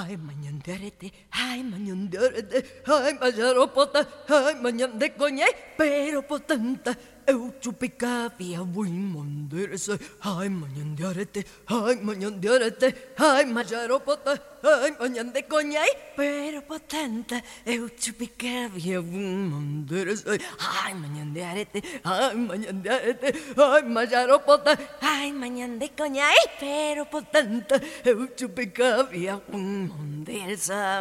Ai mañanderete, ai mañanderete, ai majaropota, ai mañandeconhei, pero potenta, eu chupicavia wimonderese, ai mañanderete, ai majaropota, ai mañandeconhei, pero potenta, eu chupicavia wimonderese, ai mañanderete, ai majaropota, ai mañandeconhei, pero potenta, eu chupicavia wimonderese.